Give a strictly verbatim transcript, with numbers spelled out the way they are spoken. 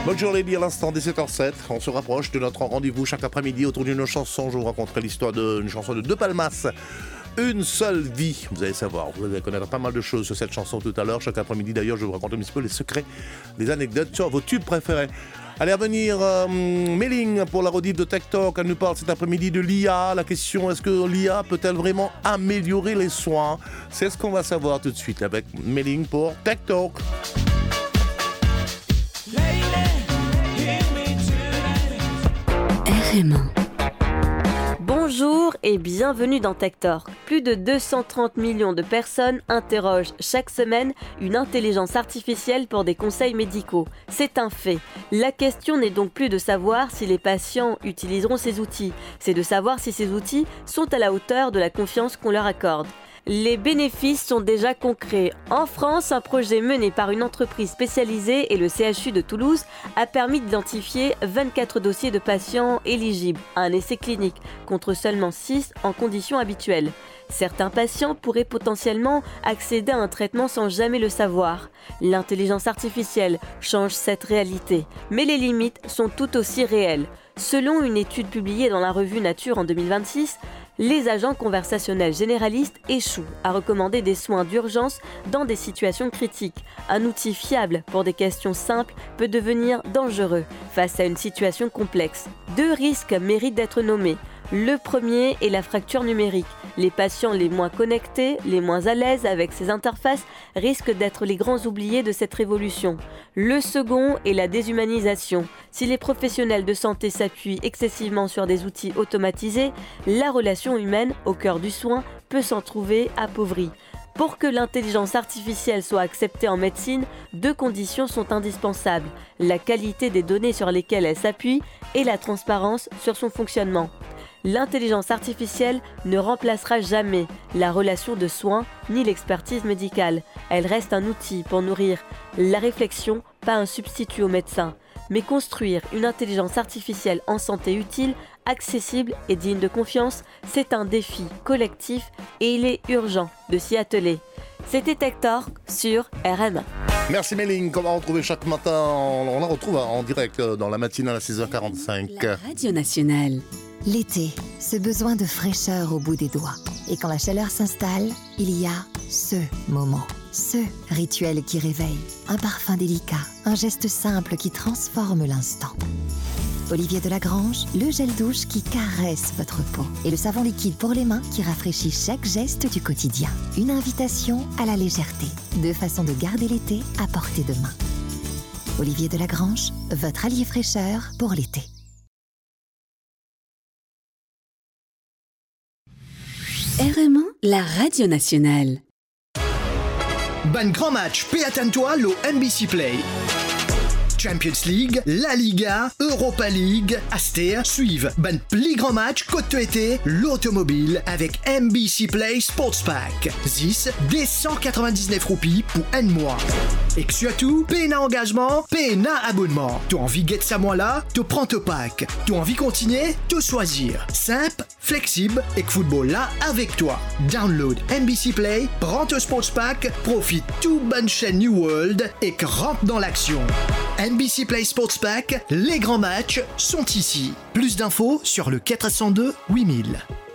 Bonne journée, bien l'instant, dès sept heures zéro sept. On se rapproche de notre rendez-vous chaque après-midi autour d'une chanson. Je vous raconterai l'histoire d'une chanson de De Palmas. Une seule vie, vous allez savoir, vous allez connaître pas mal de choses sur cette chanson tout à l'heure. Chaque après-midi d'ailleurs, je vais vous raconter un petit peu les secrets, les anecdotes sur vos tubes préférés. Allez, à venir, euh, Méling pour la rediff de Tech Talk. Elle nous parle cet après-midi de l'I A. La question, est-ce que l'I A peut-elle vraiment améliorer les soins? C'est ce qu'on va savoir tout de suite avec Méling pour Tech Talk. R M un. Bonjour et bienvenue dans Tech Talk. Plus de deux cent trente millions de personnes interrogent chaque semaine une intelligence artificielle pour des conseils médicaux. C'est un fait. La question n'est donc plus de savoir si les patients utiliseront ces outils, c'est de savoir si ces outils sont à la hauteur de la confiance qu'on leur accorde. Les bénéfices sont déjà concrets. En France, un projet mené par une entreprise spécialisée et le C H U de Toulouse a permis d'identifier vingt-quatre dossiers de patients éligibles à un essai clinique, contre seulement six en conditions habituelles. Certains patients pourraient potentiellement accéder à un traitement sans jamais le savoir. L'intelligence artificielle change cette réalité, mais les limites sont tout aussi réelles. Selon une étude publiée dans la revue Nature en deux mille vingt-six, les agents conversationnels généralistes échouent à recommander des soins d'urgence dans des situations critiques. Un outil fiable pour des questions simples peut devenir dangereux face à une situation complexe. Deux risques méritent d'être nommés. Le premier est la fracture numérique. Les patients les moins connectés, les moins à l'aise avec ces interfaces risquent d'être les grands oubliés de cette révolution. Le second est la déshumanisation. Si les professionnels de santé s'appuient excessivement sur des outils automatisés, la relation humaine, au cœur du soin, peut s'en trouver appauvrie. Pour que l'intelligence artificielle soit acceptée en médecine, deux conditions sont indispensables: la qualité des données sur lesquelles elle s'appuie et la transparence sur son fonctionnement. L'intelligence artificielle ne remplacera jamais la relation de soins ni l'expertise médicale. Elle reste un outil pour nourrir la réflexion, pas un substitut au médecin. Mais construire une intelligence artificielle en santé utile, accessible et digne de confiance, c'est un défi collectif et il est urgent de s'y atteler. C'était Tech Talk sur R M un. Merci Méling, qu'on va retrouver chaque matin, on la retrouve en direct dans la matinale à six heures quarante-cinq. La Radio Nationale. L'été, ce besoin de fraîcheur au bout des doigts. Et quand la chaleur s'installe, il y a ce moment, ce rituel qui réveille, un parfum délicat, un geste simple qui transforme l'instant. Olivier Delagrange, le gel douche qui caresse votre peau et le savon liquide pour les mains qui rafraîchit chaque geste du quotidien. Une invitation à la légèreté, deux façons de garder l'été à portée de main. Olivier Delagrange, votre allié fraîcheur pour l'été. R M un, la Radio Nationale. Ban grand match, paie attends-toi le N B C Play. Champions League, La Liga, Europa League, Aster suivent ban pli grand match côte été, l'automobile avec N B C Play Sports Pack. dix des cent quatre-vingt-dix-neuf roupies pour un mois. Et que surtout, paie na engagement, paie na abonnement. Tu as envie de get ça moi là, tu prends ton pack. Tu as envie de continuer, tu choisir. Simple, flexible et que football là avec toi. Download N B C Play, prends ton Sports Pack, profite tout bonne chaîne New World et que rentre dans l'action. N B C Play Sports Pack, les grands matchs sont ici. Plus d'infos sur le quatre cent deux huit mille.